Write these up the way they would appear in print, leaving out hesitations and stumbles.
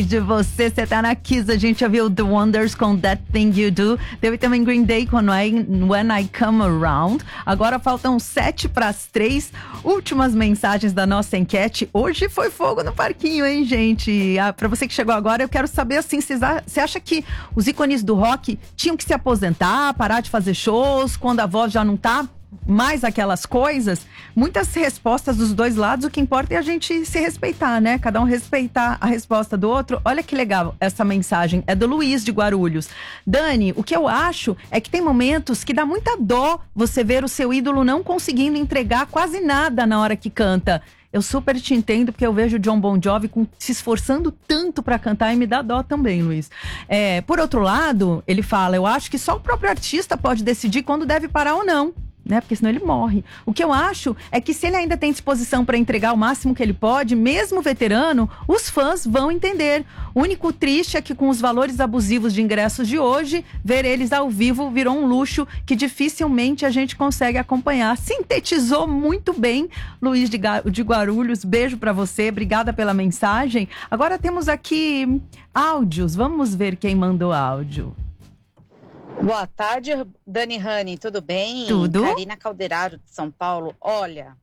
De você tá na Kiss, a gente já viu The Wonders com That Thing You Do, teve também Green Day com When I Come Around. Agora faltam 2:07, últimas mensagens da nossa enquete. Hoje foi fogo no parquinho, hein, gente? Pra você que chegou agora, eu quero saber assim, você acha que os ícones do rock tinham que se aposentar, parar de fazer shows, quando a voz já não tá mais aquelas coisas? Muitas respostas dos dois lados. O que importa é a gente se respeitar, né? Cada um respeitar a resposta do outro. Olha que legal essa mensagem, é do Luiz de Guarulhos. Dani, o que eu acho é que tem momentos que dá muita dó você ver o seu ídolo não conseguindo entregar quase nada na hora que canta. Eu super te entendo, porque eu vejo o John Bon Jovi se esforçando tanto pra cantar e me dá dó também, Luiz. Por outro lado, ele fala, eu acho que só o próprio artista pode decidir quando deve parar ou não, né? Porque senão ele morre. O que eu acho é que se ele ainda tem disposição para entregar o máximo que ele pode, mesmo veterano, os fãs vão entender. O único triste é que com os valores abusivos de ingressos de hoje, ver eles ao vivo virou um luxo que dificilmente a gente consegue acompanhar. Sintetizou muito bem, Luiz de Guarulhos. Beijo para você, obrigada pela mensagem. Agora temos aqui áudios, vamos ver quem mandou áudio. Boa tarde, Dani Rani, tudo bem? Tudo. Karina Calderaro, de São Paulo. Olha,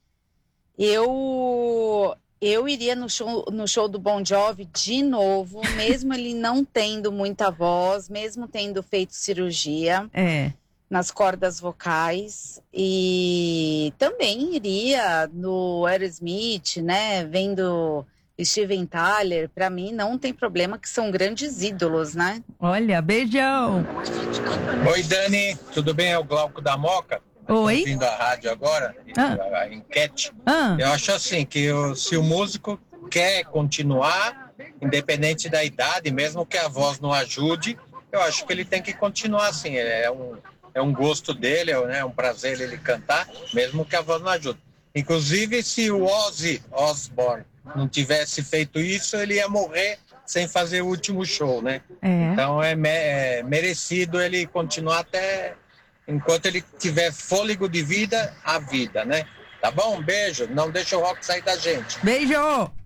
eu iria no show do Bon Jovi de novo, mesmo ele não tendo muita voz, mesmo tendo feito cirurgia nas cordas vocais. E também iria no Aerosmith, né, vendo Steven Tyler. Pra mim não tem problema, que são grandes ídolos, né? Olha, beijão. Oi, Dani, tudo bem? É o Glauco da Moca. Oi. Estou ouvindo a rádio agora, a enquete. Eu acho assim, que se o músico quer continuar, independente da idade, mesmo que a voz não ajude, eu acho que ele tem que continuar assim. É um gosto dele, é um prazer ele cantar, mesmo que a voz não ajude. Inclusive, se o Ozzy Osbourne não tivesse feito isso, ele ia morrer sem fazer o último show, né? Então é merecido ele continuar até enquanto ele tiver fôlego de vida, a vida, né? Tá bom? Um beijo. Não deixa o rock sair da gente. Beijo!